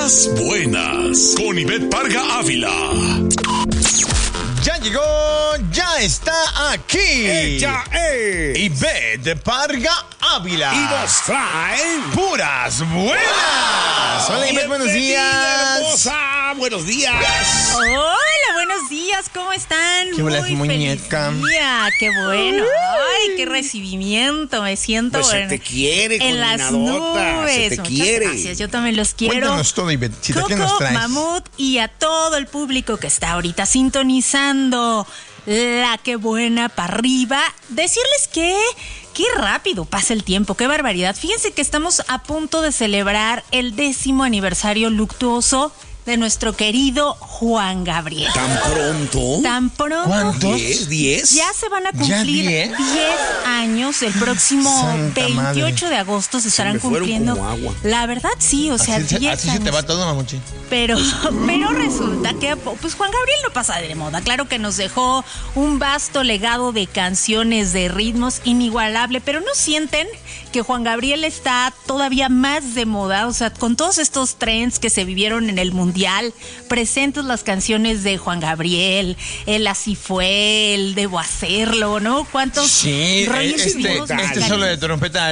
Puras buenas. Con Ivette Parga Ávila. Ya llegó, ya está aquí. Ivette Parga Ávila. Y nos trae Puras buenas. Hola, Ivette, buenos días. Hermosa, buenos días. Hola, buenos días, ¿cómo están? Qué buena muñeca. Feliz día, qué bueno. Ay, qué recibimiento, me siento Pues se te quiere, en las coordinadota, nubes. se te Muchas quiere. gracias, yo también los quiero. Cuéntanos todo, Ivette. ¿Qué nos Coco, traes? Mamut y a todo el público que está ahorita sintonizando la que buena para arriba. Decirles que qué rápido pasa el tiempo, qué barbaridad. Fíjense que estamos a punto de celebrar el 10º aniversario luctuoso de nuestro querido Juan Gabriel. ¿Tan pronto? Tan pronto. ¿Cuántos? ¿10? Ya se van a ¿Ya cumplir 10? 10 años. El próximo Santa 28 madre. de agosto se estarán me fueron cumpliendo. como agua. La verdad, sí, o sea, 10 Así se te años. va todo, mamuchi. Pero resulta que pues Juan Gabriel no pasa de moda. Claro que nos dejó un vasto legado de canciones, de ritmos inigualable, pero ¿no sienten que Juan Gabriel está todavía más de moda? O sea, con todos estos trends que se vivieron en el Mundial, presentes las canciones de Juan Gabriel, el Así Fue, el Debo Hacerlo, ¿no? ¿Cuántos Sí, rollos vivimos este solo de trompeta.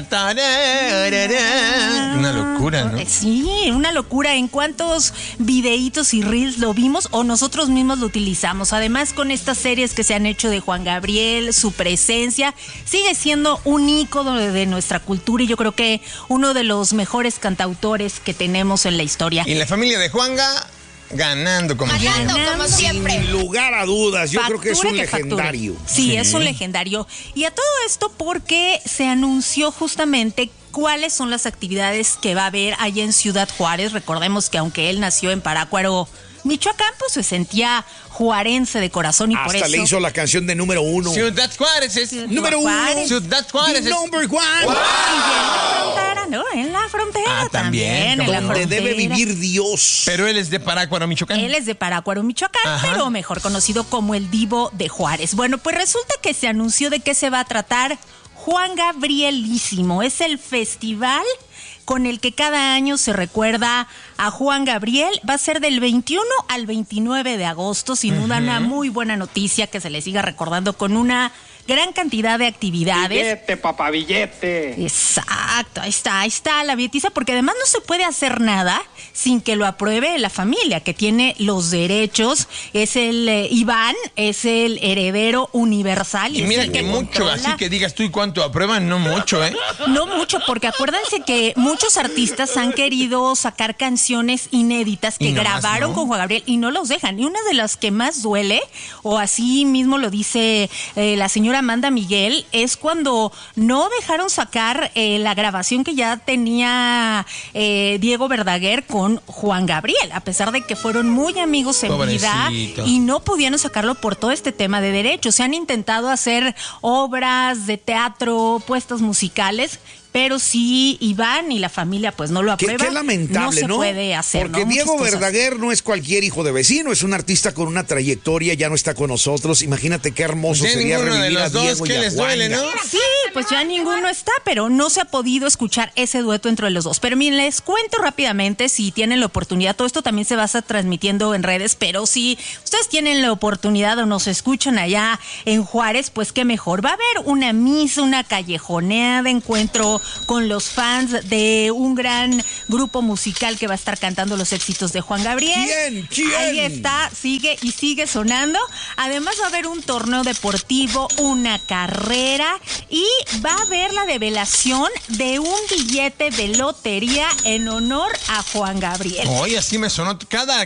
Una locura, ¿no? Sí, una locura. ¿En cuántos videitos y reels lo vimos o nosotros mismos lo utilizamos? Además, con estas series que se han hecho de Juan Gabriel, su presencia sigue siendo un ícono de nuestra cultura y yo creo que uno de los mejores cantautores que tenemos en la historia. Y la familia de Juanga ganando como siempre. Sin lugar a dudas, yo creo que es un legendario. Sí, es un legendario. Y a todo esto porque se anunció justamente cuáles son las actividades que va a haber allá en Ciudad Juárez. Recordemos que aunque él nació en Parácuaro, Michoacán, pues se sentía juarense de corazón y por eso... Hasta le hizo la canción de número 1. Ciudad Juárez es Número 1. Ciudad Juárez es Number 1. Y en la frontera, ¿no? En la frontera también, en la Donde frontera. debe vivir Dios. Pero él es de Parácuaro, Michoacán. Él es de Parácuaro, Michoacán, Ajá. pero mejor conocido como el Divo de Juárez. Bueno, pues resulta que se anunció de qué se va a tratar Juan Gabrielísimo. Es el festival con el que cada año se recuerda a Juan Gabriel. Va a ser del 21 al 29 de agosto. Sin duda, una muy buena noticia que se le siga recordando con una gran cantidad de actividades. Billete, papá, billete. Exacto, ahí está la billetiza, porque además no se puede hacer nada sin que lo apruebe la familia que tiene los derechos. Es el Iván, es el heredero universal. Y es mira el que mucho, controla. así que digas tú y cuánto aprueban, no mucho, ¿eh? No mucho, porque acuérdense que muchos artistas han querido sacar canciones inéditas que Y nomás grabaron no. con Juan Gabriel y no los dejan. Y una de las que más duele, o así mismo lo dice la señora Amanda Miguel, es cuando no dejaron sacar la grabación que ya tenía Diego Verdaguer con Juan Gabriel, a pesar de que fueron muy amigos en vida Pobrecito. y no pudieron sacarlo por todo este tema de derechos. Se han intentado hacer obras de teatro, puestas musicales, pero sí Iván y la familia pues no lo aprueban. Qué lamentable, no ¿no? se puede hacer, Porque ¿no? Muchas Diego cosas. Verdaguer no es cualquier hijo de vecino, es un artista con una trayectoria, ya no está con nosotros. Imagínate qué hermoso Pues ya sería ninguno de revivir a los dos, Diego y ¿qué a les duele, Juanga. no? Sí, pues ya ninguno está, pero no se ha podido escuchar ese dueto entre los dos. Pero miren, les cuento rápidamente, si tienen la oportunidad, todo esto también se va a estar transmitiendo en redes, pero si ustedes tienen la oportunidad o nos escuchan allá en Juárez, pues qué mejor. Va a haber una misa, una callejoneada, encuentro con los fans de un gran grupo musical que va a estar cantando los éxitos de Juan Gabriel. ¿Quién? Ahí está, sigue y sigue sonando. Además va a haber un torneo deportivo, una carrera y va a haber la develación de un billete de lotería en honor a Juan Gabriel. Oye, así me sonó.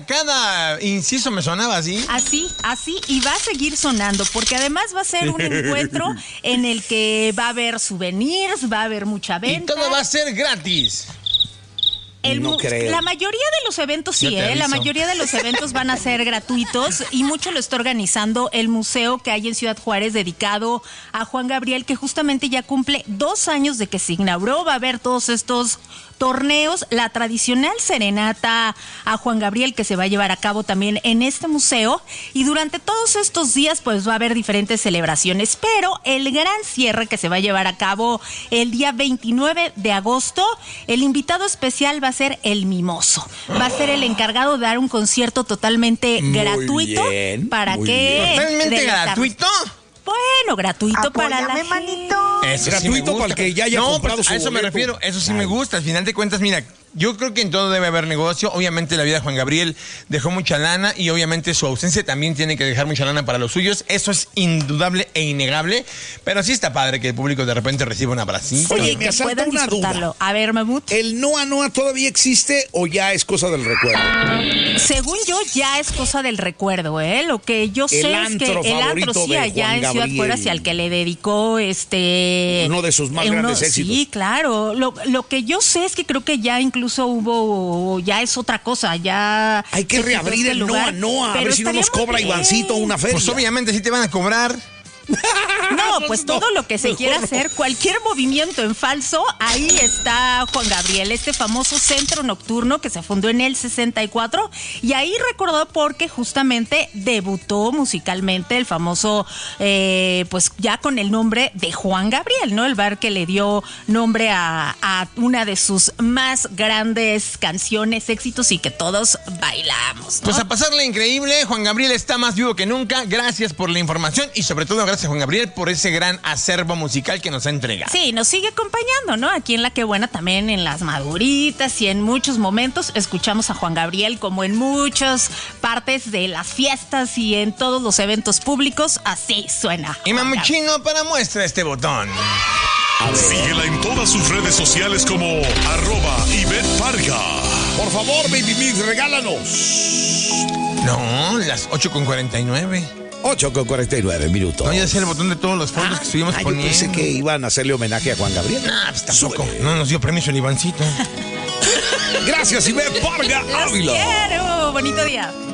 Cada inciso me sonaba así. Así, y va a seguir sonando, porque además va a ser un encuentro en el que va a haber souvenirs, va a haber mucha Y venta. todo va a ser gratis. No creo. La mayoría de los eventos Yo sí, te aviso. la mayoría de los eventos van a ser gratuitos y mucho lo está organizando el museo que hay en Ciudad Juárez dedicado a Juan Gabriel, que justamente ya cumple 2 años de que se inauguró. Va a haber todos estos torneos, la tradicional serenata a Juan Gabriel que se va a llevar a cabo también en este museo, y durante todos estos días pues va a haber diferentes celebraciones, pero el gran cierre que se va a llevar a cabo el día 29 de agosto, el invitado especial va a ser el Mimoso. Va a ser el encargado de dar un concierto totalmente gratuito para que... ¿Totalmente gratuito? Bueno, gratuito para la Apóyame, gente. manito. Eso Gratuito sí me gusta. para el que ya haya comprado pues, su a eso me boleto. refiero, eso sí me gusta. Al final de cuentas, mira, yo creo que en todo debe haber negocio. Obviamente la vida de Juan Gabriel dejó mucha lana y obviamente su ausencia también tiene que dejar mucha lana para los suyos. Eso es indudable e innegable. Pero sí está padre que el público de repente reciba un abracito. Oye, Sí, me que asalta puedan una disfrutarlo. duda. A ver, Mamut. ¿El Noa Noa todavía existe o ya es cosa del recuerdo? Según yo, ya es cosa del recuerdo, ¿eh? Lo que yo sé es que antro el antro favorito sí de allá Juan en Ciudad Gabriel. Juárez y al que le dedicó Uno de sus más grandes éxitos. Sí, claro. Lo que yo sé es que creo que ya incluso ya es otra cosa, ya... Hay que se quitó reabrir este el lugar, Noa Noa, a pero ver si no nos estaría muy cobra bien. Ivancito una feria. Pues obviamente sí te van a cobrar. No, pues todo lo que se mejor quiera no. hacer, cualquier movimiento en falso, ahí está Juan Gabriel, este famoso centro nocturno que se fundó en el 64, y ahí recordó porque justamente debutó musicalmente el famoso, pues ya con el nombre de Juan Gabriel, ¿no? El bar que le dio nombre a una de sus más grandes canciones, éxitos y que todos bailamos, ¿no? Pues a pasarle increíble, Juan Gabriel está más vivo que nunca. Gracias por la información y sobre todo gracias Juan Gabriel por ese gran acervo musical que nos ha entregado. Sí, nos sigue acompañando, ¿no? Aquí en La Que Buena también en las maduritas y en muchos momentos escuchamos a Juan Gabriel, como en muchas partes de las fiestas y en todos los eventos públicos, así suena. Y Juan Gabriel. Mamuchino, para muestra este botón. Síguela en todas sus redes sociales como @Ivette Parga. Por favor, Baby Mix, regálanos. No, las 8:49. 8:49 minutos. No, ya sé el botón de todos los fondos que estuvimos yo poniendo. pensé que iban a hacerle homenaje a Juan Gabriel. Ah, pues tampoco. Súbele. No nos dio permiso el Ivancito. Gracias, Ivette Parga Los Ávila. quiero. Bonito día.